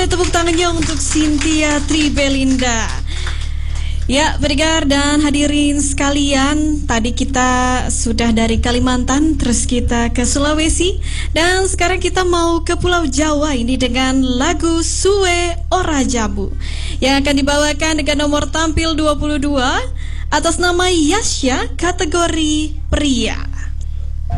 Boleh tepuk tangannya untuk Cynthia Tribelinda. Ya, pendengar dan hadirin sekalian, tadi kita sudah dari Kalimantan, terus kita ke Sulawesi, dan sekarang kita mau ke Pulau Jawa ini dengan lagu Suwe Ora Jambu yang akan dibawakan dengan nomor tampil 22 atas nama Yasya kategori pria.